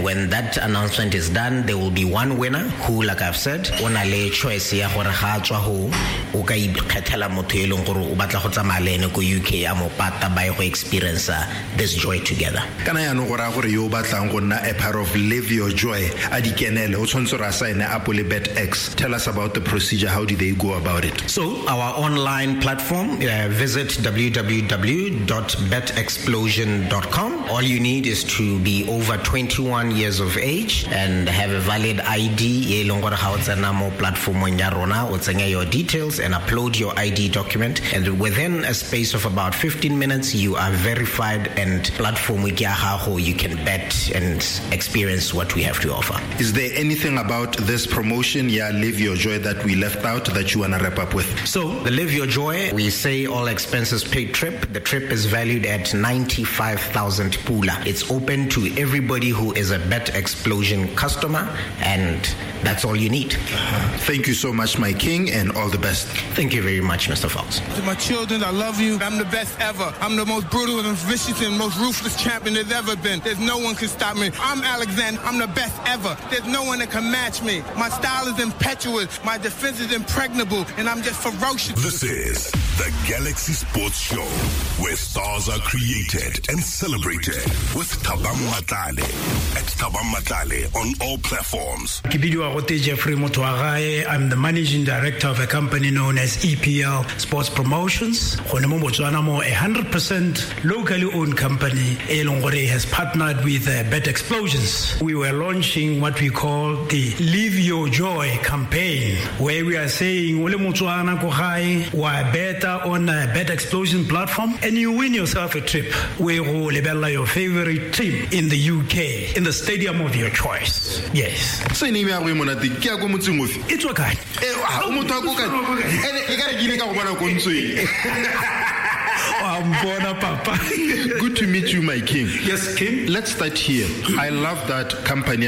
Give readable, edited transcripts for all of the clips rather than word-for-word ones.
when that announcement is done, there will be one winner who, like I've said, ona le choice ya gore ga tswa ho o ka ikgethela motho e leng gore o batla go tsamaya le ene ko UK a mo pata ba go experience this joy together. Kana ya no gore gore yo batlang go nna a part of Live Your Joy a di kenele o tshwantse ra sign up le BetX. Tell us about the procedure. How do they go about it? So our online platform, visit www.betexplosion.com. All you need is to be over 21 years of age and have a valid ID. Platform your details and upload your ID document, and within a space of about 15 minutes you are verified, and platform you can bet and experience what we have to offer. Is there anything about this promotion, Live Your Joy, that we left out that you want to wrap up with? So the Live Your Joy, we say all expenses paid trip. The trip is valued at 95,000 pula. It's open to everybody who is a Bet Explosion customer, and that's all you need. Thank you so much, my king, and all the best. Thank you very much, Mr. Fox. To my children, I love you. I'm the best ever. I'm the most brutal and vicious and most ruthless champion there's ever been. There's no one can stop me. I'm Alexander. I'm the best ever. There's no one that can match me. My style is impetuous. My defense is impregnable, and I'm just ferocious. This is the Galaxy Sports Show, where stars are created and celebrated with Thabang Matlale at Thabang Matlale on all platforms. Jeffrey Motoagae. I'm the managing director of a company known as EPL Sports Promotions. A 100% locally owned company. Elongore has partnered with Bet Explosions. We were launching what we call the Live Your Joy campaign, where we are saying we're better on a Bet Explosion platform, and you win yourself a trip where you label your favorite team in the UK, in the stadium of your choice. Yes. It's okay. Papa. Good to meet you, my king. Yes, king. Let's start here. I love that company.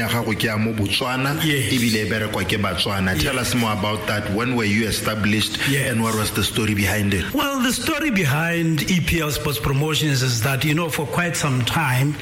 Tell us more about that. When were you established, and what was the story behind it? Well, the story behind EPL Sports Promotions is that, for quite some time,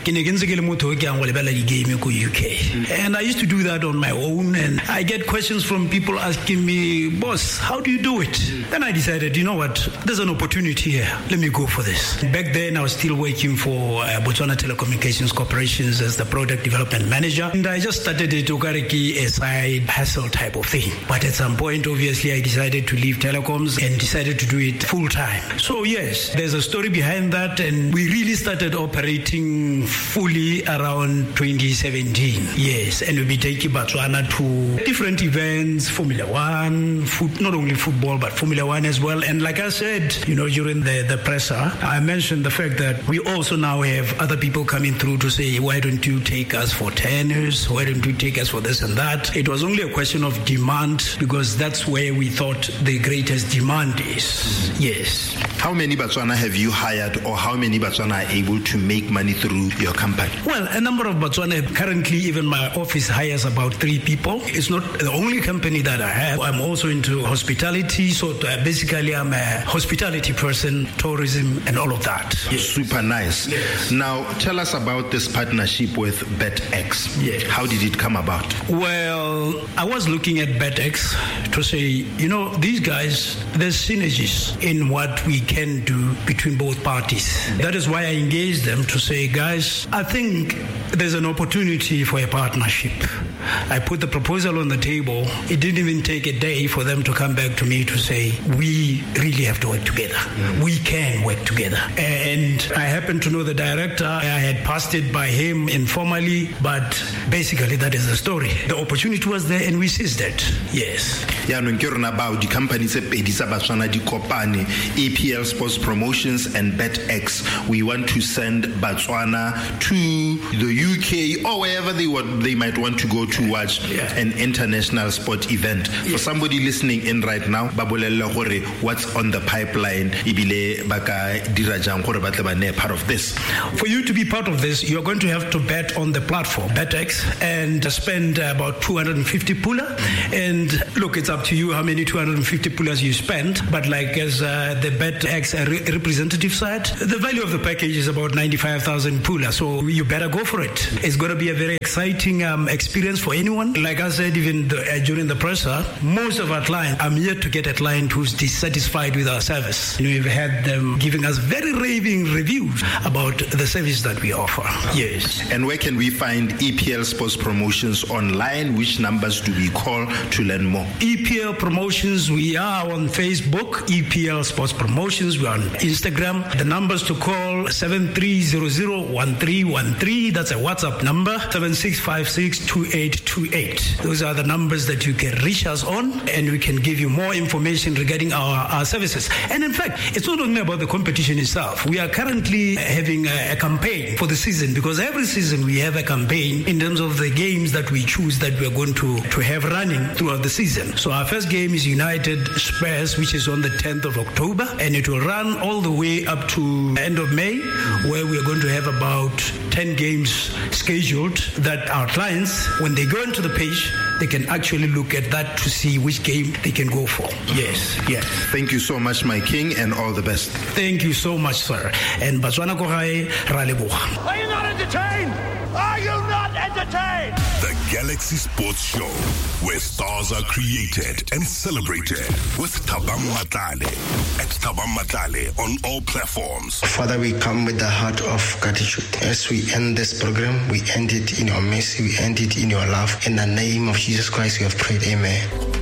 UK. And I used to do that on my own, and I get questions from people asking me, boss, how do you do it? Then I decided, you know what, there's an opportunity here. Let me go for this. Back then, I was still working for Botswana Telecommunications Corporations as the product development manager, and I just started it a side hustle type of thing. But at some point, obviously, I decided to leave telecoms and decided to do it full time. So yes, there's a story behind that, and we really started operating fully around 2017. Yes, and we'll be taking Botswana to different events, Formula One, not only football, but Formula One as well. And like I said, during the presser, I mentioned the fact that we also now have other people coming through to say, why don't you take us for tennis? Why don't you take us for this and that? It was only a question of demand, because that's where we thought the greatest demand is. Yes. How many Botswana have you hired, or how many Botswana are able to make money through your company? Well, a number of Botswana. Currently, even my office hires about 3 people. It's not the only company that I have. I'm also into hospitality, so basically I'm a hospitality person, tourism, and all of that. Yes. Super nice. Yes. Now, tell us about this partnership with BetX. Yes. How did it come about? Well, I was looking at BetX to say, these guys, there's synergies in what we can do between both parties. That is why I engaged them to say, guys, I think there's an opportunity for a partnership. I put the proposal on the table. It didn't even take a day for them to come back to me to say, we really have to work together. We can work together. And I happen to know the director. I had passed it by him informally, but basically that is the story. The opportunity was there and we seized it. Yes. About the companies EPL Sports Promotions and BetX. We want to send Botswana to the UK or wherever they might want to go to watch an international sport event. For somebody listening in right now, what's on the pipeline? Part of this. For you to be part of this, you're going to have to bet on the platform, BetX, and spend about 250 pula. And look, it's up to you how many 250 pulas you spend. But like as the Bet X representative side. The value of the package is about 95,000 pula, so you better go for it. It's going to be a very exciting experience for anyone. Like I said, even during the presser, most of our clients, I'm yet to get a client who's dissatisfied with our service. We've had them giving us very raving reviews about the service that we offer. Yes. And where can we find EPL Sports Promotions online? Which numbers do we call to learn more? EPL Promotions, we are on Facebook, EPL Sports Promotions. We're on Instagram. The numbers to call, 73001313. That's a WhatsApp number, 76562828. Those are the numbers that you can reach us on, and we can give you more information regarding our services. And in fact, it's not only about the competition itself. We are currently having a campaign for the season, because every season we have a campaign in terms of the games that we choose that we are going to have running throughout the season. So our first game is United Spurs, which is on the 10th of October, and it will run all the way up to end of May, where we are going to have about 10 games scheduled that our clients, when they go into the page, they can actually look at that to see which game they can go for. Yes. Thank you so much, my king, and all the best. Thank you so much, sir. And Batswana Kogai Raleboha. Are you not entertained? Are you not entertained? The Galaxy Sports Show, where stars are created and celebrated, with Thabang Matlale at Thabang Matlale on all platforms. Father, we come with the heart of gratitude. As we end this program, we end it in your mercy, we end it in your love. In the name of Jesus Christ, we have prayed. Amen.